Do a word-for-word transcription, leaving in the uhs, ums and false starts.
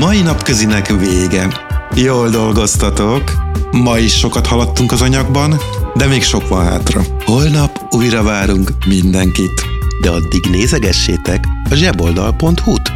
mai napközinek vége. Jól dolgoztatok. Ma is sokat haladtunk az anyagban, de még sok van hátra. Holnap újra várunk mindenkit. De addig nézegessétek a zseboldal pont hu-t.